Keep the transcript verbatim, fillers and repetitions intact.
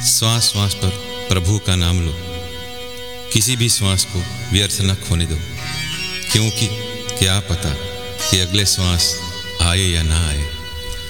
श्वास श्वास पर प्रभु का नाम लो, किसी भी श्वास को व्यर्थ न खोने दो, क्योंकि क्या पता कि अगले श्वास आए या ना आए।